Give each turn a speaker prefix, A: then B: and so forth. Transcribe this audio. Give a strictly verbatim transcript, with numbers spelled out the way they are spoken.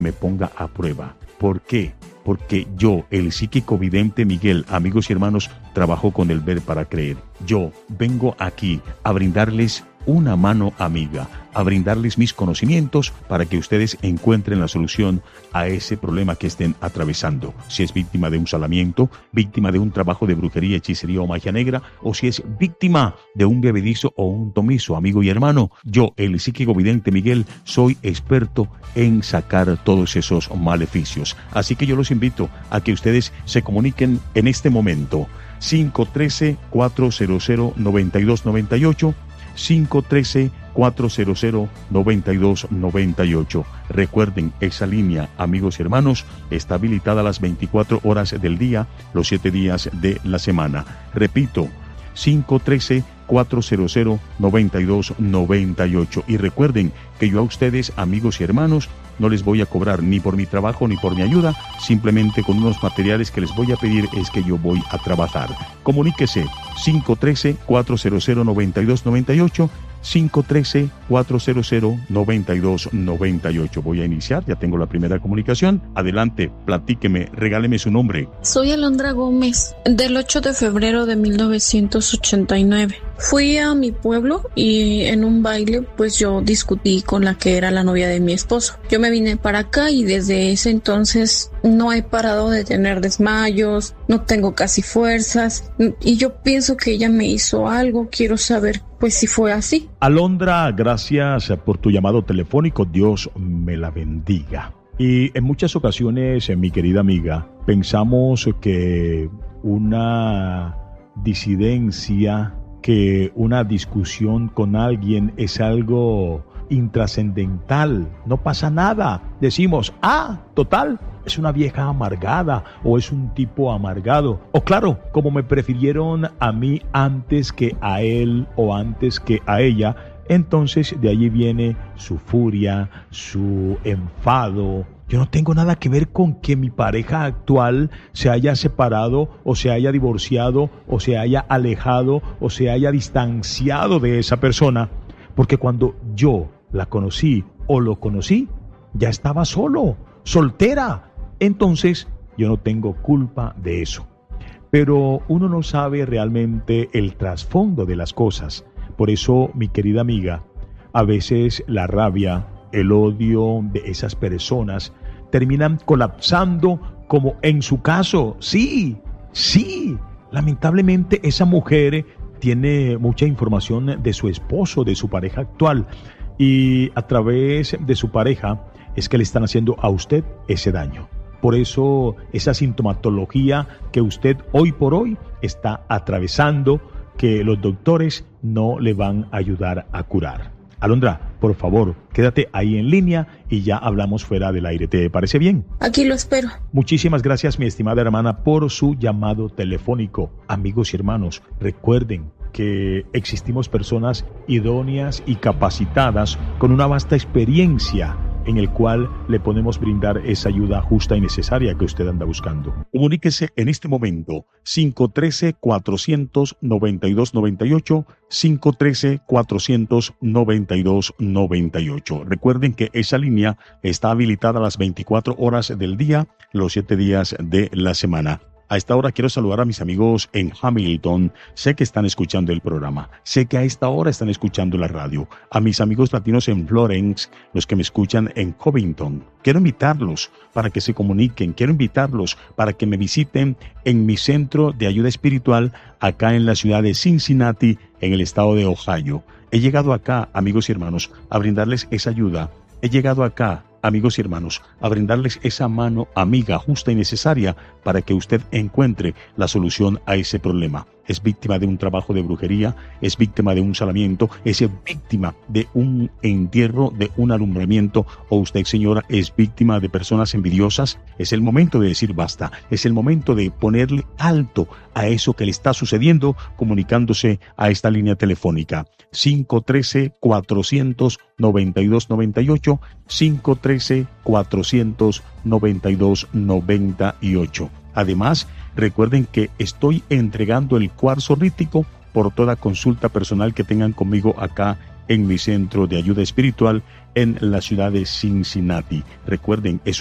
A: me ponga a prueba. ¿Por qué? Porque yo, el psíquico vidente Miguel, amigos y hermanos, trabajo con el ver para creer. Yo vengo aquí a brindarles una mano amiga, a brindarles mis conocimientos para que ustedes encuentren la solución a ese problema que estén atravesando. Si es víctima de un salamiento, víctima de un trabajo de brujería, hechicería o magia negra, o si es víctima de un bebedizo o un tomizo, amigo y hermano, yo, el psíquico vidente Miguel, soy experto en sacar todos esos maleficios. Así que yo los invito a que ustedes se comuniquen en este momento. cinco uno tres, cuatro cero cero, nueve dos nueve ocho, cinco uno tres, cuatro cero cero, nueve dos nueve ocho. Recuerden, esa línea, amigos y hermanos, está habilitada las veinticuatro horas del día, los siete días de la semana. Repito, cinco uno tres, cuatro cero cero, nueve dos nueve ocho. Y recuerden que yo a ustedes, amigos y hermanos, no les voy a cobrar ni por mi trabajo ni por mi ayuda, simplemente con unos materiales que les voy a pedir es que yo voy a trabajar. Comuníquese cinco uno tres, cuatro cero cero, nueve dos nueve ocho, cinco uno tres, cuatro cero cero, nueve dos nueve ocho. Voy a iniciar, ya tengo la primera comunicación. Adelante, platíqueme, regáleme su nombre.
B: Soy Alondra Gómez, del ocho de febrero de mil novecientos ochenta y nueve. Fui a mi pueblo y en un baile pues yo discutí con la que era la novia de mi esposo. Yo me vine para acá y desde ese entonces no he parado de tener desmayos, no tengo casi fuerzas y yo pienso que ella me hizo algo. Quiero saber pues si fue así.
A: Alondra, gracias por tu llamado telefónico. Dios me la bendiga. Y en muchas ocasiones, mi querida amiga, pensamos que una disidencia, que una discusión con alguien es algo intrascendental, no pasa nada. Decimos, ah, total, es una vieja amargada o es un tipo amargado. O claro, como me prefirieron a mí antes que a él o antes que a ella, entonces de allí viene su furia, su enfado. Yo no tengo nada que ver con que mi pareja actual se haya separado o se haya divorciado o se haya alejado o se haya distanciado de esa persona, porque cuando yo la conocí o lo conocí, ya estaba solo, soltera. Entonces yo no tengo culpa de eso. Pero uno no sabe realmente el trasfondo de las cosas. Por eso, mi querida amiga, a veces la rabia, el odio de esas personas terminan colapsando, como en su caso. Sí, sí, lamentablemente esa mujer tiene mucha información de su esposo, de su pareja actual, y a través de su pareja es que le están haciendo a usted ese daño. Por eso esa sintomatología que usted hoy por hoy está atravesando, que los doctores no le van a ayudar a curar. Alondra, por favor, quédate ahí en línea y ya hablamos fuera del aire. ¿Te parece bien?
B: Aquí lo espero.
A: Muchísimas gracias, mi estimada hermana, por su llamado telefónico. Amigos y hermanos, recuerden que existimos personas idóneas y capacitadas con una vasta experiencia en el cual le podemos brindar esa ayuda justa y necesaria que usted anda buscando. Comuníquese en este momento cinco uno tres, cuatro cero cero, nueve dos nueve ocho, cinco uno tres, cuatro cero cero, nueve dos nueve ocho. Recuerden que esa línea está habilitada las veinticuatro horas del día, los siete días de la semana. A esta hora quiero saludar a mis amigos en Hamilton. Sé que están escuchando el programa. Sé que a esta hora están escuchando la radio. A mis amigos latinos en Florence, los que me escuchan en Covington. Quiero invitarlos para que se comuniquen. Quiero invitarlos para que me visiten en mi centro de ayuda espiritual acá en la ciudad de Cincinnati, en el estado de Ohio. He llegado acá, amigos y hermanos, a brindarles esa ayuda. He llegado acá, amigos y hermanos, a brindarles esa mano amiga, justa y necesaria para que usted encuentre la solución a ese problema. Es víctima de un trabajo de brujería, es víctima de un salamiento, es víctima de un entierro, de un alumbramiento, o usted, señora, es víctima de personas envidiosas. Es el momento de decir basta, es el momento de ponerle alto a eso que le está sucediendo, comunicándose a esta línea telefónica cinco uno tres, cuatro cero cero, nueve dos nueve ocho, cinco uno tres, cuatro cero cero, nueve dos nueve ocho. Además, recuerden que estoy entregando el cuarzo rítico por toda consulta personal que tengan conmigo acá en mi centro de ayuda espiritual en la ciudad de Cincinnati. Recuerden, es